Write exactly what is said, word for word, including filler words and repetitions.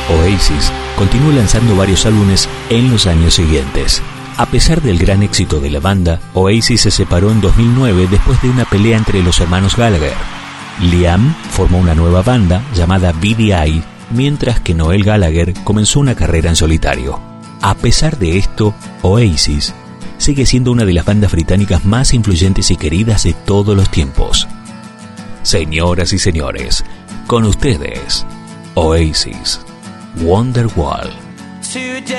Oasis continuó lanzando varios álbumes en los años siguientes. A pesar del gran éxito de la banda, Oasis se separó en dos mil nueve después de una pelea entre los hermanos Gallagher. Liam formó una nueva banda llamada B D I, mientras que Noel Gallagher comenzó una carrera en solitario. A pesar de esto, Oasis sigue siendo una de las bandas británicas más influyentes y queridas de todos los tiempos. Señoras y señores, con ustedes, Oasis, Wonderwall.